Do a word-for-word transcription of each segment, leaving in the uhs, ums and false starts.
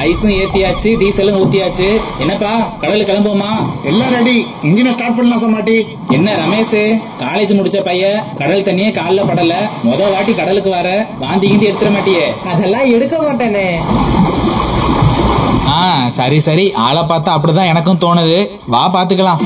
ஐஸும் ஏத்தியாச்சு, டீசலும் ஊத்தியாச்சு. என்னப்பா கடலுக்கு கிளம்புவோமா? எல்லாம் ரெடி. இன்ஜினை ஸ்டார்ட் பண்ணலாம் சமாட்டி. என்ன ரமேஷ், காலேஜ் முடிச்ச பையன், கடல் தண்ணியே கால்ல படல, முத வாட்டி கடலுக்கு வர, வாந்தி கீந்தி எடுத்துட மாட்டியே? அதெல்லாம் எடுக்க மாட்டேனே. ஆ சரி சரி, ஆளை பார்த்தா அப்படிதான் எனக்கும் தோணுது. வா பாத்துக்கலாம்.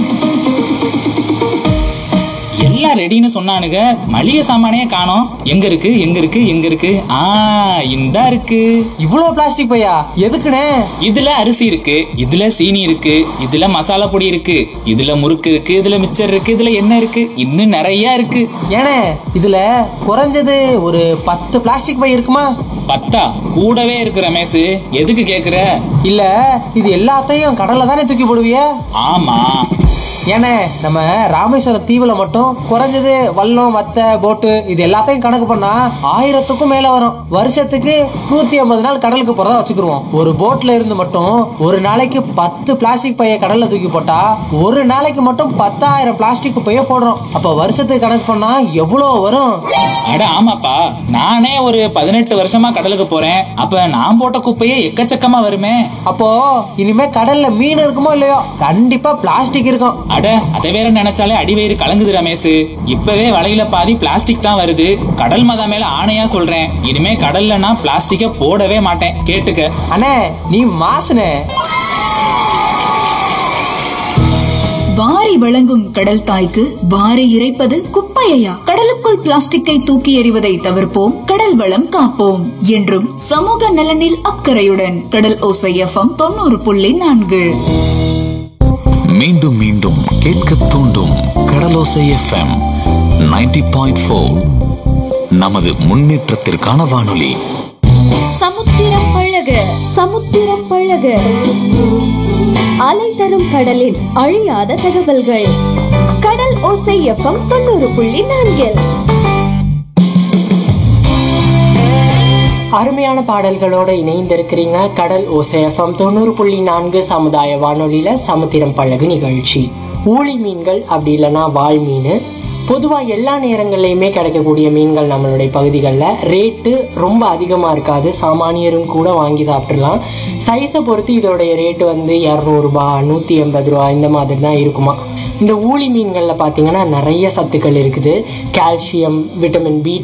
எல்லாம் ரெடின்னு சொன்னானுங்க, மளிகை சாமானே காணோம். எங்க இருக்கு எங்க இருக்கு எங்க இருக்கு? ஆ இந்தா இருக்கு. இவ்வளவு பிளாஸ்டிக் பையா எதுக்குனே? இதுல அரிசி இருக்கு, இதுல சீனி இருக்கு, இதுல மசாலா பொடி இருக்கு, இதுல முறுக்கு இருக்கு, இதுல மிச்சர் இருக்கு, இதுல என்ன இருக்கு, இன்னும் நிறைய இருக்கு. ஏனே இதுல குறைஞ்சது ஒரு பத்து பிளாஸ்டிக் பை இருக்குமா? பத்தா? கூடவே இருக்கு ரமேஷ். எதுக்கு கேக்குற? இல்ல இது எல்லாத்தையும் கடல்ல தானே தூக்கி போடுவிய? ஆமா. ஏனே நம்ம ராமேஸ்வரம் தீவுல மட்டும் குறைஞ்சது வல்லம் வத்தை போட்டு இது எல்லாத்தையும் கணக்கு பண்ணா ஆயிரத்துக்கும் மேல வரும். வருஷத்துக்கு நூத்தி ஐம்பது நாள் கடலுக்கு போறதா வச்சுக்கிருவோம். ஒரு போட்ல இருந்து மட்டும் ஒரு நாளைக்கு பத்து பிளாஸ்டிக் பைய கடல்ல தூக்கி போட்டா ஒரு நாளைக்கு மட்டும் பத்தாயிரம் பிளாஸ்டிக் பைய போடுறோம். அப்ப வருஷத்துக்கு கணக்கு பண்ணா எவ்வளவு வரும்? அட ஆமாப்பா, நானே ஒரு பதினெட்டு வருஷமா கடலுக்கு போறேன். அப்ப நான் போட்ட குப்பையே எக்கச்சக்கமா வருமே. அப்போ இனிமே கடல்ல மீன் இருக்குமோ இல்லையோ, கண்டிப்பா பிளாஸ்டிக் இருக்கும். அட அதை வேற நினைச்சாலே அடிவயிறு கலங்குது ரமேஷ். இப்பவே வலையில பாதி பிளாஸ்டிக் தான் வருது. கடல் மதா மேல ஆணையா சொல்றேன், இனிமே கடல்ல நான் பிளாஸ்டிக்க போடவே மாட்டேன். கேட்டுக்க. அண்ணே நீ மாசுனே. வாரி வழங்கும் கடல் தாய்க்கு வாரி இறைப்பது குப்பையா? கடலுக்குள் பிளாஸ்டிக்கை தூக்கி எறிவதை தவிர்ப்போம், கடல் வளம் காப்போம். என்றும் சமூக நலனில் அக்கறையுடன் கடல் ஓசை எஃப்எம் தொண்ணூறு புள்ளி நான்கு. மீண்டும் மீண்டும் கேட்க தூண்டும் கடலோசை எஃப்எம் நைன்டி பாயிண்ட் ஃபோர். நமது முன்னேற்றத்திற்கான வானொலி. சமுத்திரம் பழக சமுத்திரம் பழக அலை தரும் கடலின் அழியாத தகவல்கள். கடல் ஓசை எஃப்எம் தொண்ணூறு புள்ளி நான்கில். அருமையான பாடல்களோட இணைந்திருக்கிறீங்க கடல் ஓசை எஃப்எம் தொண்ணூறு புள்ளி நான்கு சமுதாய வானொலியில சமுத்திரம் பழகு நிகழ்ச்சி. ஊளி மீன்கள் அப்படி இல்லைன்னா வால் மீன் பொதுவாக எல்லா நேரங்கள்லையுமே கிடைக்கக்கூடிய மீன்கள் நம்மளுடைய பகுதிகளில். ரேட்டு ரொம்ப அதிகமாக இருக்காது, சாமானியரும் கூட வாங்கி சாப்பிட்றலாம். சைஸை பொறுத்து இதோடைய ரேட்டு வந்து இரநூறுபா நூற்றி எண்பது ரூபா இந்த மாதிரி தான் இருக்குமா. இந்த ஊளி மீன்களில் பார்த்தீங்கன்னா நிறைய சத்துக்கள் இருக்குது. Calcium, vitamin B